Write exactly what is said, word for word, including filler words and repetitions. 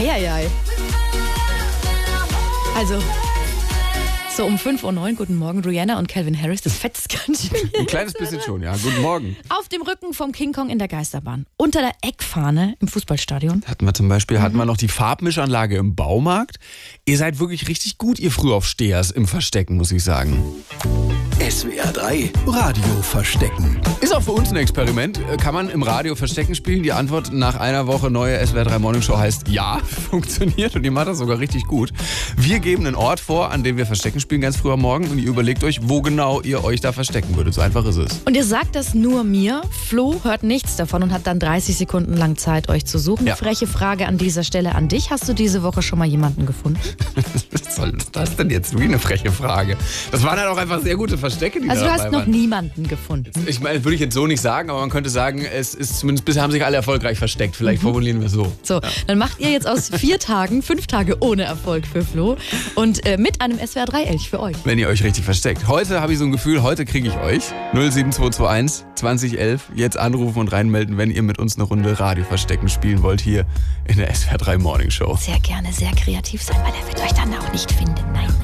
Heieiei. Also, so um fünf Uhr neun, guten Morgen, Rihanna und Calvin Harris, das fetzt ganz schön. Ein kleines bisschen schon, ja. Guten Morgen. Auf dem Rücken vom King Kong in der Geisterbahn. Unter der Eckfahne im Fußballstadion. Hatten wir zum Beispiel, mhm. hatten wir noch die Farbmischanlage im Baumarkt. Ihr seid wirklich richtig gut, ihr Frühaufstehers im Verstecken, muss ich sagen. S W R drei Radio Verstecken. Ist auch für uns ein Experiment. Kann man im Radio Verstecken spielen? Die Antwort nach einer Woche neue S W R drei Morning Show heißt ja, funktioniert und ihr macht das sogar richtig gut. Wir geben einen Ort vor, an dem wir Verstecken spielen, ganz früh am Morgen und ihr überlegt euch, wo genau ihr euch da verstecken würdet. So einfach ist es. Und ihr sagt das nur mir. Flo hört nichts davon und hat dann dreißig Sekunden lang Zeit, euch zu suchen. Ja. Freche Frage an dieser Stelle an dich. Hast du diese Woche schon mal jemanden gefunden? Was soll das denn jetzt? Wie eine freche Frage. Das waren halt auch einfach sehr gute Verstecke, die Also da du dabei hast noch waren. niemanden gefunden. Ich meine, würde ich jetzt so nicht sagen, aber man könnte sagen, es ist zumindest bisher haben sich alle erfolgreich versteckt. Vielleicht mhm. formulieren wir es so. So, ja. Dann macht ihr jetzt aus vier Tagen fünf Tage ohne Erfolg für Flo und äh, mit einem S W R drei Elch für euch. Wenn ihr euch richtig versteckt. Heute habe ich so ein Gefühl, heute kriege ich euch. null sieben zwei zwei eins zwanzig elf. Jetzt anrufen und reinmelden, wenn ihr mit uns eine Runde Radio verstecken spielen wollt hier in der S W R drei Morning Show. Sehr gerne, sehr kreativ sein, weil er wird euch dann auch nicht finden. Nein.